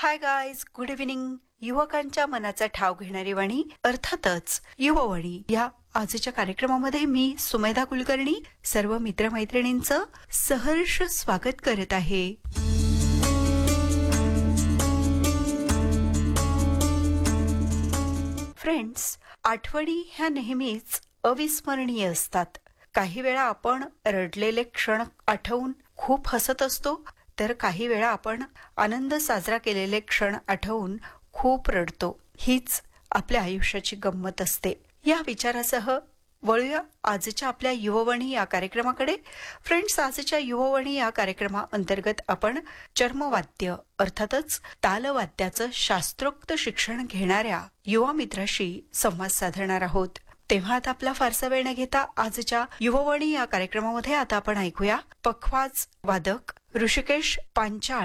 Hi guys, good evening. युवकांच्या मनाचा ठाव घेणारी वाणी अर्थातच युववाणी या आजच्या कार्यक्रमामध्ये मी सुमेधा कुलकर्णी सर्व मित्रमैत्रिणींचं सहर्ष स्वागत करत आहे. फ्रेंड्स, आठवणी ह्या नेहमीच अविस्मरणीय असतात. काही वेळा आपण रडलेले क्षण आठवून खूप हसत असतो, तर काही वेळा आपण आनंद साजरा केलेले क्षण आठवून खूप रडतो. हीच आपल्या आयुष्याची गंमत असते. या विचारासह वळूया आजच्या आपल्या युववाणी या कार्यक्रमाकडे. फ्रेंड्स, आजच्या युववाणी या कार्यक्रमाअंतर्गत आपण चर्मवाद्य अर्थातच तालवाद्याचं शास्त्रोक्त शिक्षण घेणाऱ्या युवा मित्राशी संवाद साधणार आहोत. तेव्हा आता आपला फारसा वेळ न घेता आजच्या युववाणी या कार्यक्रमामध्ये आता आपण ऐकूया पखवाज वादक ऋषिकेश पांचाळ